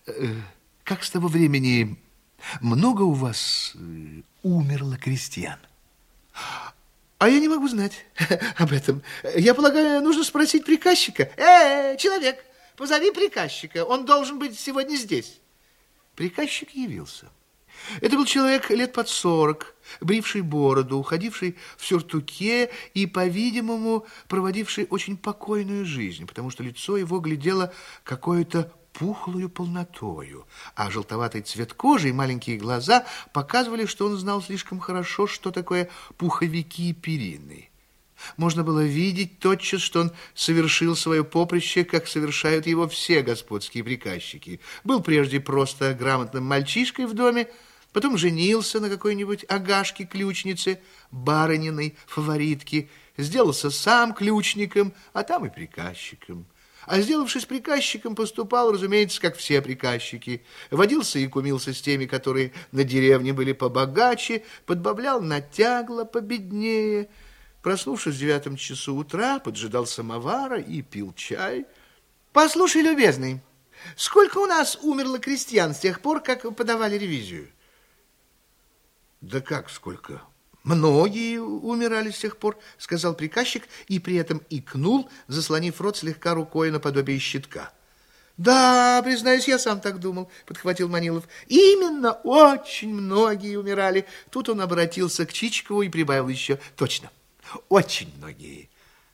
Как с того времени много у вас умерло крестьян? А я не могу знать об этом. Я полагаю, нужно спросить приказчика. Человек, позови приказчика. Он должен быть сегодня здесь. Приказчик явился. Это был человек лет под 40, бривший бороду, уходивший в сюртуке и, по-видимому, проводивший очень покойную жизнь, потому что лицо его глядело какое-то пухлую полнотою, а желтоватый цвет кожи и маленькие глаза показывали, что он знал слишком хорошо, что такое пуховики и перины. Можно было видеть тотчас, что он совершил свое поприще, как совершают его все господские приказчики. Был прежде просто грамотным мальчишкой в доме, потом женился на какой-нибудь Агашке-ключнице, барыниной фаворитке, сделался сам ключником, а там и приказчиком. А сделавшись приказчиком, поступал, разумеется, как все приказчики. Водился и кумился с теми, которые на деревне были побогаче, подбавлял натягло, победнее. Проснувшись в 9 часу утра, поджидал самовара и пил чай. Послушай, любезный, сколько у нас умерло крестьян с тех пор, как подавали ревизию? Да как сколько? Многие умирали с тех пор, сказал приказчик, и при этом икнул, заслонив рот слегка рукой наподобие щитка. Да, признаюсь, я сам так думал, подхватил Манилов. Именно, очень многие умирали. Тут он обратился к Чичикову и прибавил еще: точно, очень многие.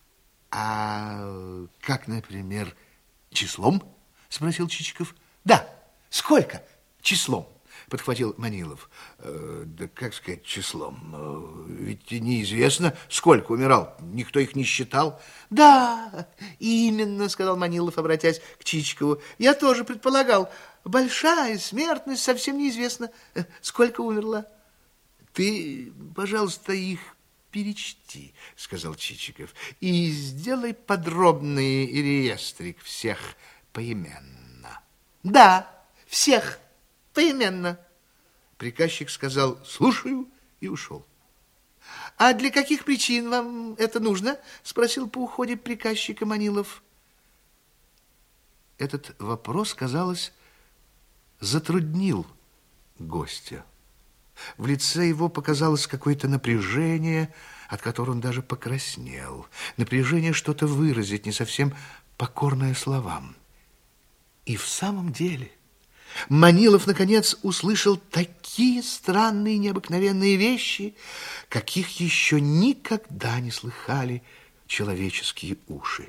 А как, например, числом? Спросил Чичиков. Да, сколько числом? Подхватил Манилов. Да как сказать числом? Ведь неизвестно, сколько умирал. Никто их не считал. Да, именно, сказал Манилов, обратясь к Чичикову. Я тоже предполагал. Большая смертность, совсем неизвестно, сколько умерло. Ты, пожалуйста, их перечти, сказал Чичиков, и сделай подробный реестрик всех поименно. Да, всех поименно. Приказчик сказал: слушаю, и ушел. А для каких причин вам это нужно? Спросил по уходе приказчика Манилов. Этот вопрос, казалось, затруднил гостя. В лице его показалось какое-то напряжение, от которого он даже покраснел. Напряжение что-то выразить, не совсем покорное словам. И в самом деле Манилов, наконец, услышал такие странные, необыкновенные вещи, каких еще никогда не слыхали человеческие уши.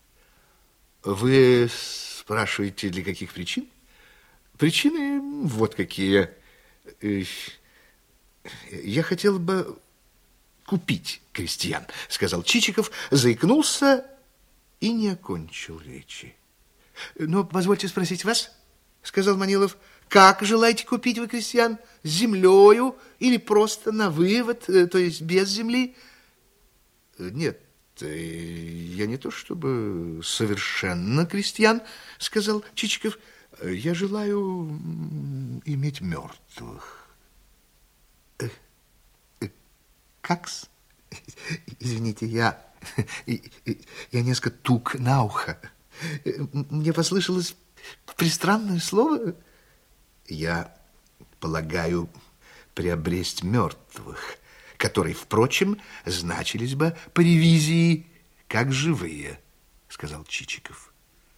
Вы спрашиваете, для каких причин? Причины вот какие. Я хотел бы купить крестьян, сказал Чичиков, заикнулся и не окончил речи. Но позвольте спросить вас, сказал Манилов, как желаете купить вы крестьян? С землею или просто на вывод, то есть без земли? Нет, я не то чтобы совершенно крестьян, сказал Чичиков. Я желаю иметь мертвых. Как-с? Извините, я несколько тук на ухо. Мне послышалось пристранное слово. Я полагаю приобресть мертвых, которые, впрочем, значились бы по ревизии как живые, сказал Чичиков.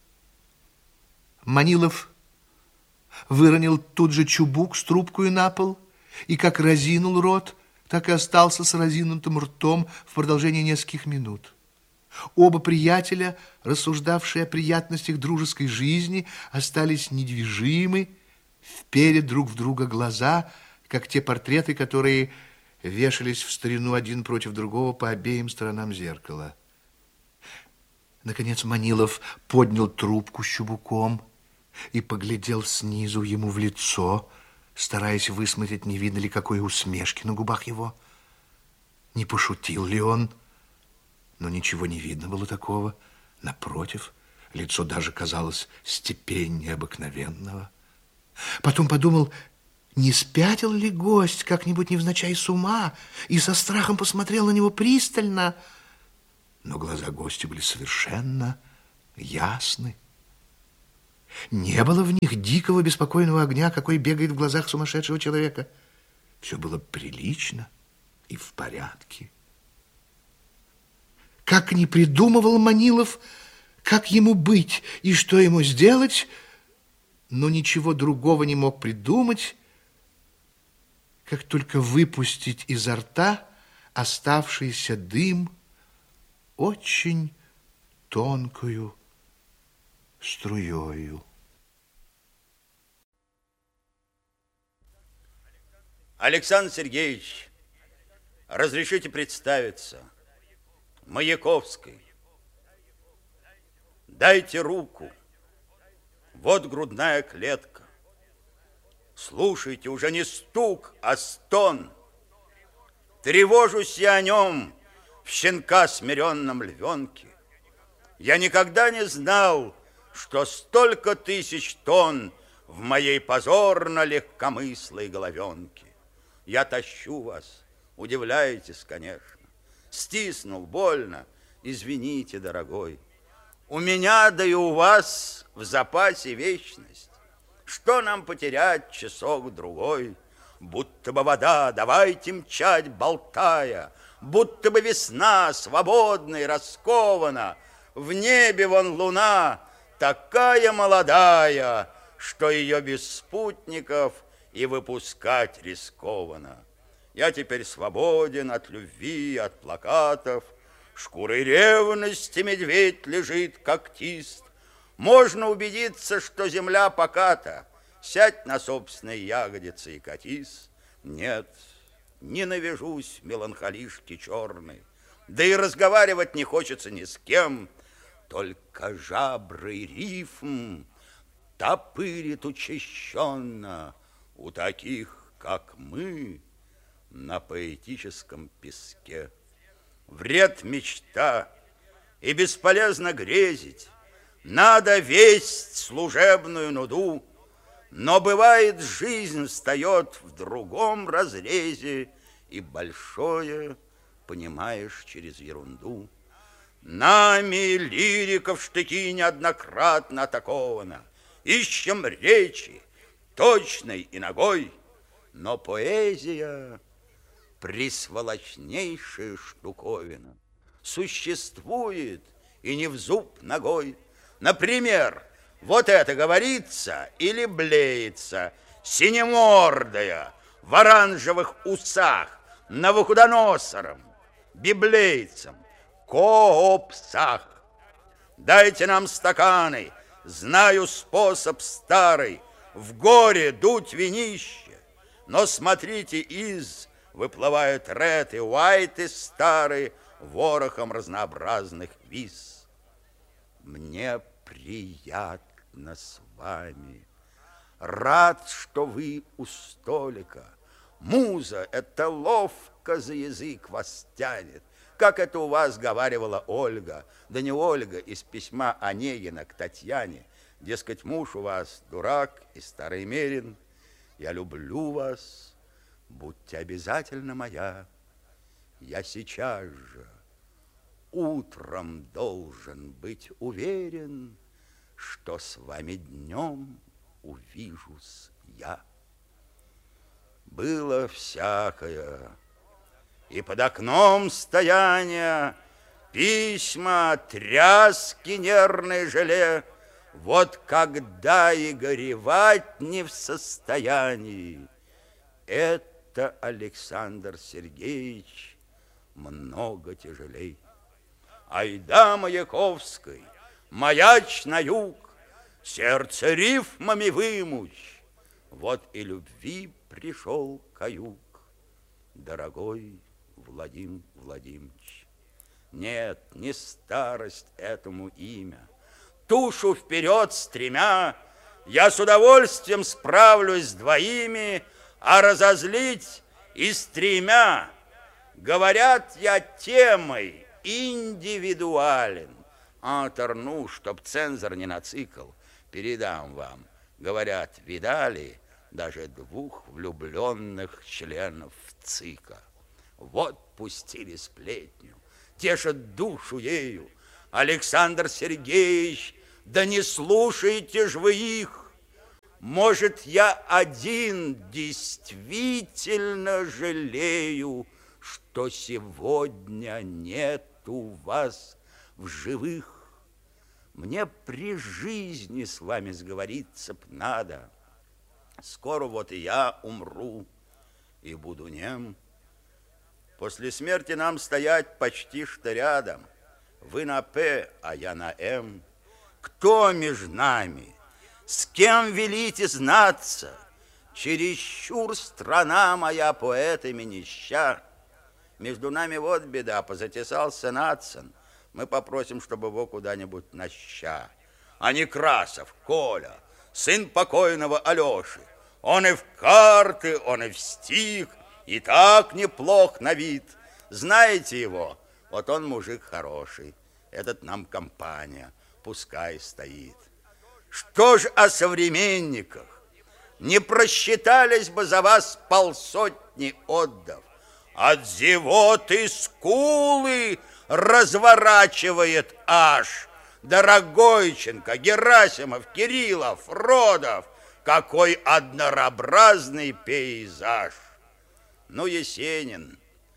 Манилов выронил тут же чубук с трубкой на пол и как разинул рот, так и остался с разинутым ртом в продолжении нескольких минут. Оба приятеля, рассуждавшие о приятностях дружеской жизни, остались недвижимы, вперед друг в друга глаза, как те портреты, которые вешались в старину один против другого по обеим сторонам зеркала. Наконец Манилов поднял трубку с чубуком и поглядел снизу ему в лицо, стараясь высмотреть, не видно ли какой усмешки на губах его. Не пошутил ли он? Но ничего не видно было такого. Напротив, лицо даже казалось степеннее обыкновенного. Потом подумал, не спятил ли гость как-нибудь невзначай с ума, и со страхом посмотрел на него пристально. Но глаза гостя были совершенно ясны. Не было в них дикого беспокойного огня, какой бегает в глазах сумасшедшего человека. Все было прилично и в порядке. Как ни придумывал Манилов, как ему быть и что ему сделать, но ничего другого не мог придумать, как только выпустить изо рта оставшийся дым очень тонкую струёю. Александр Сергеевич, разрешите представиться. Маяковский. Дайте руку. Вот грудная клетка. Слушайте, уже не стук, а стон. Тревожусь я о нем в щенка смиренном львенке. Я никогда не знал, что столько тысяч тонн в моей позорно-легкомыслой головенке. Я тащу вас, удивляетесь, конечно. Стиснул больно, извините, дорогой. У меня, да и у вас в запасе вечность. Что нам потерять часок-другой? Будто бы вода, давайте мчать, болтая, будто бы весна свободна и раскована. В небе вон луна, такая молодая, что ее без спутников и выпускать рискованно. Я теперь свободен от любви, от плакатов. Шкурой ревности медведь лежит когтист. Можно убедиться, что земля поката. Сядь на собственные ягодицы и катись. Нет, не навяжусь меланхолишки черной. Да и разговаривать не хочется ни с кем. Только жабрый рифм топырит учащенно у таких, как мы, на поэтическом песке. Вред мечта, и бесполезно грезить. Надо весть служебную нуду, но бывает, жизнь встает в другом разрезе, и большое понимаешь через ерунду. Нами лириков штыки неоднократно атаковано. Ищем речи, точной и ногой, но поэзия присволочнейшая штуковина. Существует и не в зуб ногой. Например, вот это говорится или блеется, синемордая, в оранжевых усах, Навуходоносором, библейцем, Коопсах. Дайте нам стаканы, знаю способ старый, в горе дуть винище, но смотрите, выплывают Ред и Уайт из старые ворохом разнообразных виз. Мне приятно с вами, рад, что вы у столика. Муза, это ловко за язык вас тянет, как это у вас говаривала Ольга, да не Ольга, из письма Онегина к Татьяне. Дескать, муж у вас дурак и старый мерин. Я люблю вас, будьте обязательно моя. Я сейчас же утром должен быть уверен, что с вами днем увижусь я. Было всякое, и под окном стояние, письма, тряски, нервное желе. Вот когда и горевать не в состоянии, это, Александр Сергеевич, много тяжелей. Айда, Маяковской, маяч на юг, сердце рифмами вымучь. Вот и любви пришел каюк, дорогой Владимир Владимирович. Нет, не старость этому имя. Тушу вперед стремя, я с удовольствием справлюсь с двоими, а разозлить и с тремя. Говорят, я темой индивидуален. Автор, ну, чтоб цензор не нацикал, передам вам. Говорят, видали даже двух влюбленных членов ЦИКа. Вот пустили сплетню, тешат душу ею. Александр Сергеевич Да не слушайте ж вы их. Может, я один действительно жалею, что сегодня нету вас в живых. Мне при жизни с вами сговориться б надо. Скоро вот и я умру и буду нем. После смерти нам стоять почти что рядом. Вы на «П», а я на «М». Кто между нами? С кем велите знаться? Чересчур страна моя поэтами нища. Между нами вот беда, позатесался Нацин. Мы попросим, чтобы его куда-нибудь на ща. А Некрасов, Коля, сын покойного Алеши. Он и в карты, он и в стих, и так неплох на вид. Знаете его? Вот он мужик хороший. Этот нам компания, пускай стоит. Что ж о современниках? Не просчитались бы за вас полсотни отдав. От зевоты скулы разворачивает аж. Дорогойченко, Герасимов, Кириллов, Родов. Какой однообразный пейзаж. Ну, Есенин,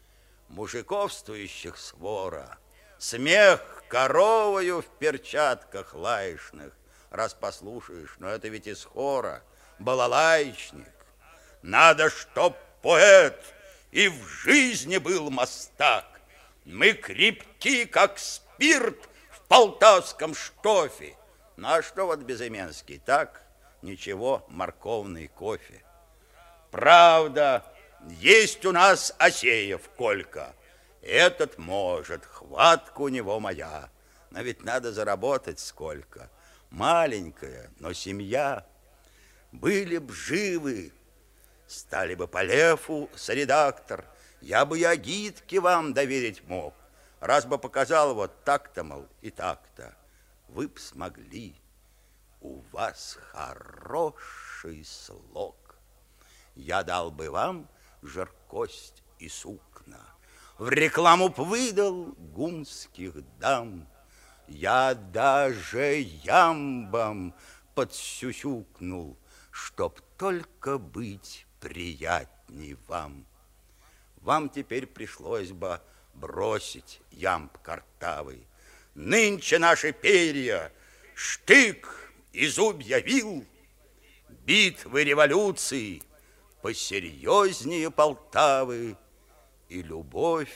мужиковствующих свора, смех коровою в перчатках лаечных. Раз послушаешь, но это ведь из хора, балалайчник. Надо, чтоб поэт и в жизни был мастак. Мы крепки, как спирт в полтавском штофе. Ну, а что вот Безыменский, так? Ничего, морковный кофе. Правда, есть у нас Асеев Колька. Этот может, хватка у него моя. Но ведь надо заработать сколько. Маленькая, но семья. Были б живы, стали бы по Лефу соредактор. Я бы и агитки вам доверить мог. Раз бы показал вот так-то, мол, и так-то. Вы б смогли. У вас хороший слог. Я дал бы вам жаркость и сукна. В рекламу б выдал гунских дам. Я даже ямбам подсюсюкнул, чтоб только быть приятней вам. Вам теперь пришлось бы бросить ямб картавый. Нынче наши перья штык и зубья вил, битвы революции посерьезнее Полтавы и любовь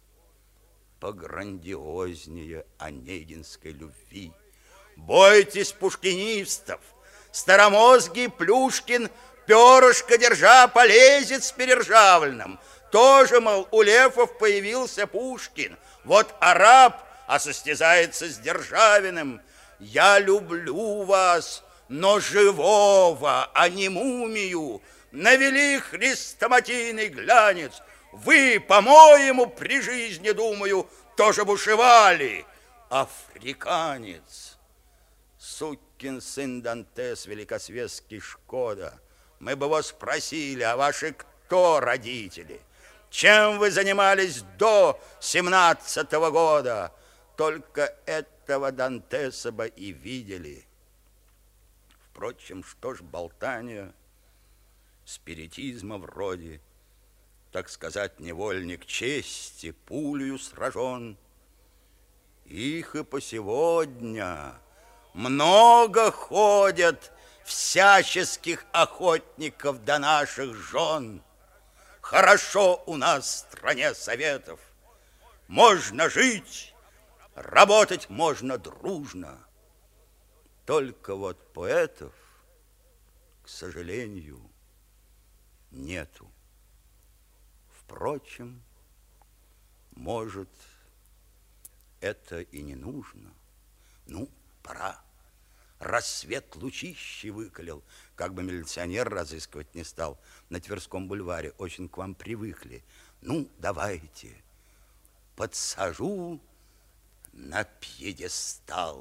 пограндиознее онегинской любви. Бойтесь пушкинистов, старомозгий Плюшкин, перышко держа, полезет с перержавленным. Тоже, мол, у Лефов появился Пушкин. Вот араб, а состязается с Державиным. Я люблю вас, но живого, а не мумию. Навели хрестоматийный глянец. Вы, по-моему, при жизни, думаю, тоже бушевали. Африканец, сукин сын Дантес, великосветский Шкода. Мы бы его спросили, а ваши кто родители? Чем вы занимались до 17-го года? Только этого Дантеса бы и видели. Впрочем, что ж болтание, спиритизма вроде, так сказать, невольник чести, пулею сражен. Их и по сегодня много ходят всяческих охотников до наших жен. Хорошо у нас в стране советов. Можно жить, работать можно дружно. Только вот поэтов, к сожалению, нету. Впрочем, может, это и не нужно. Ну, пора. Рассвет лучище выкалил. Как бы милиционер разыскивать не стал. На Тверском бульваре очень к вам привыкли. Ну, давайте, подсажу на пьедестал.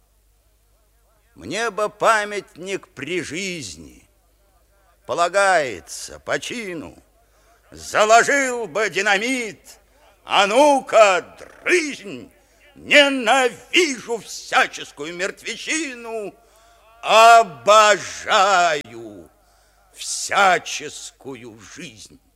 Мне бы памятник при жизни. Полагается, по чину. Заложил бы динамит. А ну-ка, дрызнь! ненавижу всяческую мертвечину, обожаю всяческую жизнь.